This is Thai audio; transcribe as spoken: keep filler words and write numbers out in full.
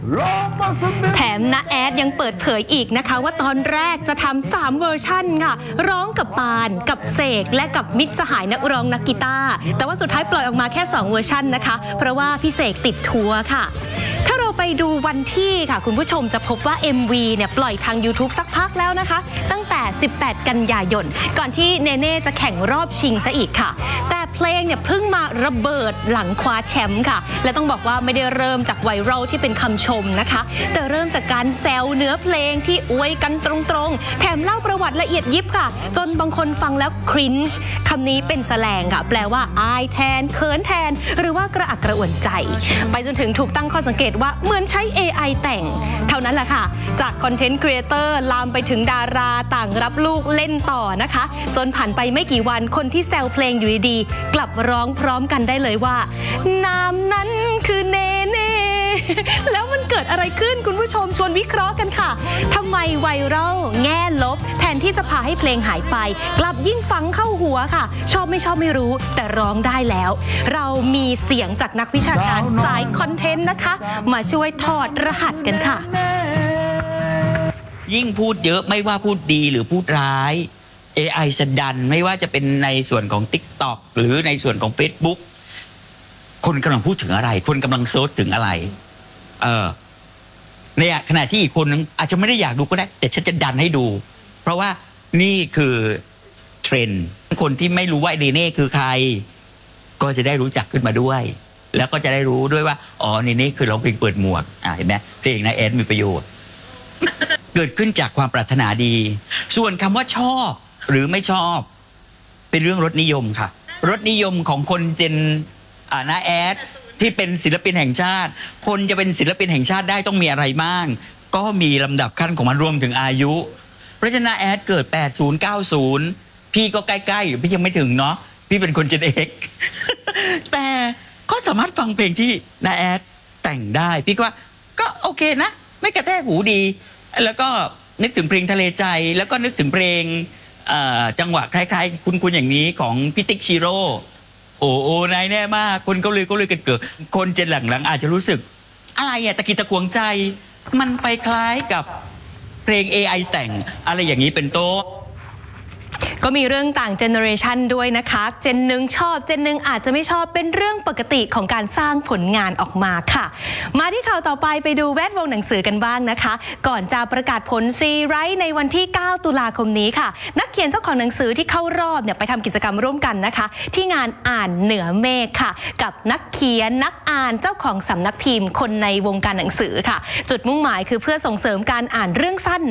แถมณแอดยังเปิดเผยอีกนะคะว่าตอนแรกจะทำสามเวอร์ชั่นค่ะร้องกับปานกับเสกและกับมิตรสหายนักร้องนักกีตาร์แต่ว่าสุดท้ายปล่อยออกมาแค่สองเวอร์ชันนะคะเพราะว่าพี่เสกติดทัวร์ค่ะถ้าเราไปดูวันที่ค่ะคุณผู้ชมจะพบว่า เอ็ม วี เนี่ยปล่อยทาง YouTube สักพักแล้วนะคะตั้งแต่สิบแปดกันยายนก่อนที่เนเน่จะแข่งรอบชิงซะอีกค่ะแต่เพลงเนี่ยเพิ่งมาระเบิดหลังคว้าแชมป์ค่ะและต้องบอกว่าไม่ได้เริ่มจากไวรัลที่เป็นคำชมนะคะแต่เริ่มจากการแซวเนื้อเพลงที่อวยกันตรงๆแถมเล่าประวัติละเอียดยิบค่ะจนบางคนฟังแล้วครินช์คำนี้เป็นแสแลงค่ะแปลว่าอายแทนเขินแทนหรือว่ากระอักกระอ่วนใจไปจนถึงถูกตั้งข้อสังเกตว่าเหมือนใช้ เอ ไอ แต่งเท่านั้นแหละค่ะจากคอนเทนต์ครีเอเตอร์ลามไปถึงดาราต่างรับลูกเล่นต่อนะคะจนผ่านไปไม่กี่วันคนที่แซวเพลงอยู่ดีๆกลับร้องพร้อมกันได้เลยว่านามนั้นคือเนเน่แล้วมันเกิดอะไรขึ้นคุณผู้ชมชวนวิเคราะห์กันค่ะทำไมไวรัลแง่ลบแทนที่จะพาให้เพลงหายไปกลับยิ่งฝังเข้าหัวค่ะชอบไม่ชอบไม่รู้แต่ร้องได้แล้วเรามีเสียงจากนักวิชาการสายคอนเทนต์นะคะมาช่วยถอดรหัสกันค่ะยิ่งพูดเยอะไม่ว่าพูดดีหรือพูดร้าย เอ ไอ จะดันไม่ว่าจะเป็นในส่วนของ ติ๊กต็อก หรือในส่วนของ เฟซบุ๊ก คนกำลังพูดถึงอะไรคนกำลังเซิร์ชถึงอะไรเออในขณะที่อีกคนนึงอาจจะไม่ได้อยากดูก็ได้แต่ฉันจะดันให้ดู เพราะว่านี่คือเทรนด์คนที่ไม่รู้ว่าเนเน่คือใครก็จะได้รู้จักขึ้นมาด้วยแล้วก็จะได้รู้ด้วยว่าอ๋อเนเน่คือร้องเพลงเปิดหมวกอ่าเห็นไหมเพลงนะแอดมีประโยชน์ เกิดขึ้นจากความปรารถนาดีส่วนคำว่าชอบหรือไม่ชอบเป็นเรื่องรสนิยมค่ะรสนิยมของคนเจนอ่าน้าแอดที่เป็นศิลปินแห่งชาติคนจะเป็นศิลปินแห่งชาติได้ต้องมีอะไรบ้างก็มีลำดับขั้นของมันรวมถึงอายุเพราะฉะนั้นน้าแอดเกิดแปดสิบ เก้าสิบพี่ก็ใกล้ๆพี่ยังไม่ถึงเนาะพี่เป็นคนเจนเอ็ก แต่ก็สามารถฟังเพลงที่น้าแอดแต่งได้พี่ก็ว่าก็โอเคนะไม่กระแทกหูดีแล้วก็นึกถึงเพลงทะเลใจแล้วก็นึกถึงเพลงจังหวะคล้ายๆคุณๆอย่างนี้ของพี่ติ๊กชิโร่โอ้โอ้นายแน่มากคนก็เลยก็เลยกันเกิดคนเจนหลังๆอาจจะรู้สึกอะไรอะตะกิดตะขวงใจมันไปคล้ายกับเพลง เอ ไอ แต่งอะไรอย่างนี้เป็นโต๊ะก็มีเรื่องต่างเจเนอเรชันด้วยนะคะเจนหนึ่งชอบเจนหนึ่งอาจจะไม่ชอบเป็นเรื่องปกติของการสร้างผลงานออกมาค่ะมาที่ข่าวต่อไปไปดูแวดวงหนังสือกันบ้างนะคะก่อนจะประกาศผลซีไรท์ในวันที่เก้าตุลาคมนี้ค่ะนักเขียนเจ้าของหนังสือที่เข้ารอบเนี่ยไปทำกิจกรรมร่วมกันนะคะที่งานอ่านเหนือเมฆค่ะกับนักเขียนนักอ่านเจ้าของสำนักพิมพ์คนในวงการหนังสือค่ะจุดมุ่งหมายคือเพื่อส่งเสริมการอ่านเรื่องสั้น